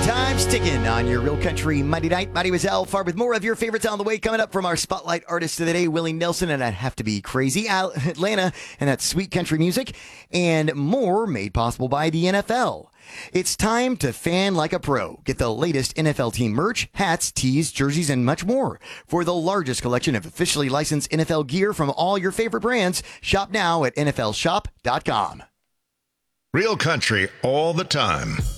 Time's ticking on your Real Country Monday night. My name is Al Farb with more of your favorites on the way. Coming up from our Spotlight Artist of the Day, Willie Nelson and I'd Have to Be Crazy, Atlanta, and that sweet country music, and more made possible by the NFL. It's time to fan like a pro. Get the latest NFL team merch, hats, tees, jerseys, and much more. For the largest collection of officially licensed NFL gear from all your favorite brands, shop now at nflshop.com. Real Country all the time.